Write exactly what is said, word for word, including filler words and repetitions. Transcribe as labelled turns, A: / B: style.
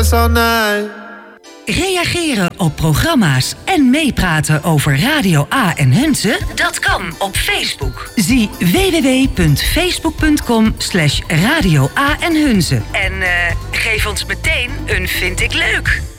A: dance all night.
B: Reageren op programma's en meepraten over Radio A en Hunze? Dat kan op Facebook. Zie w w w punt facebook punt com slash radio A en Hunze. En uh, geef ons meteen een vind ik leuk.